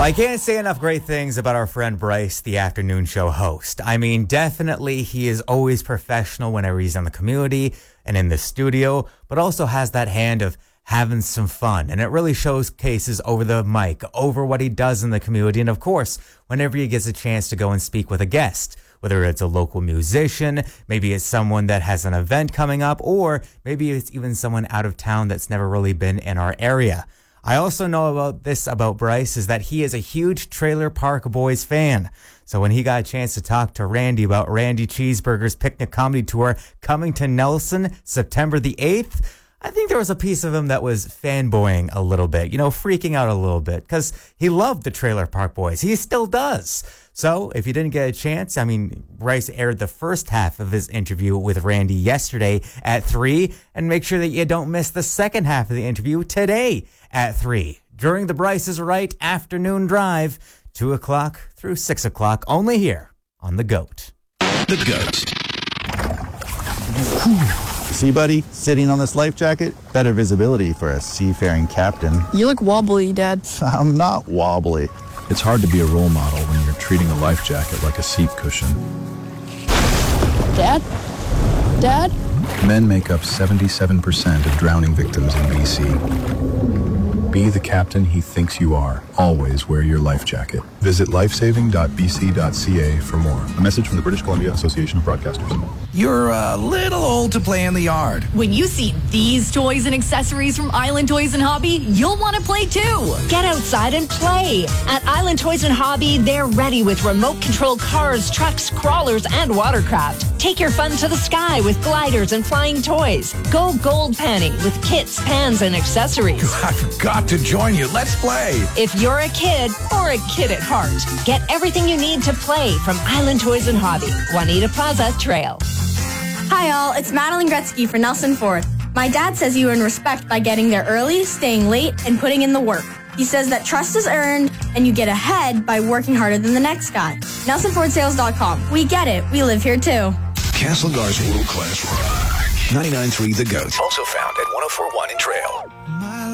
Well, I can't say enough great things about our friend Bryce, the afternoon show host. I mean, definitely he is always professional whenever he's in the community and in the studio, but also has that hand of having some fun. And it really showcases over the mic, over what he does in the community. And of course, whenever he gets a chance to go and speak with a guest, whether it's a local musician, maybe it's someone that has an event coming up, or maybe it's even someone out of town that's never really been in our area. I also know about Bryce is that he is a huge Trailer Park Boys fan. So when he got a chance to talk to Randy about Randy Cheeseburger's Picnic Comedy Tour coming to Nelson September the 8th, I think there was a piece of him that was fanboying a little bit, freaking out a little bit, because he loved the Trailer Park Boys. He still does. So if you didn't get a chance, Bryce aired the first half of his interview with Randy yesterday at 3, and make sure that you don't miss the second half of the interview today at 3 during the Bryce is Right afternoon drive, 2 o'clock through 6 o'clock, only here on The GOAT. The GOAT. See, buddy, sitting on this life jacket, better visibility for a seafaring captain. You look wobbly, Dad. I'm not wobbly. It's hard to be a role model when you're treating a life jacket like a seat cushion. Dad? Dad? Men make up 77% of drowning victims in BC. Be the captain he thinks you are. Always wear your life jacket. Visit lifesaving.bc.ca for more. A message from the British Columbia Association of Broadcasters. You're a little old to play in the yard. When you see these toys and accessories from Island Toys and Hobby, you'll want to play too. Get outside and play. At Island Toys and Hobby, they're ready with remote-controlled cars, trucks, crawlers, and watercraft. Take your fun to the sky with gliders and flying toys. Go gold panning with kits, pans, and accessories. I've got to join you. Let's play. If you're a kid or a kid at heart, get everything you need to play from Island Toys and Hobby, Juanita Plaza Trail. Hi all, it's Madeline Gretzky for Nelson Ford. My dad says you earn respect by getting there early, staying late, and putting in the work. He says that trust is earned and you get ahead by working harder than the next guy. NelsonFordSales.com. We get it. We live here too. Castlegar's World Class Rock. 99.3 The GOAT. Also found at 104.1 in Trail.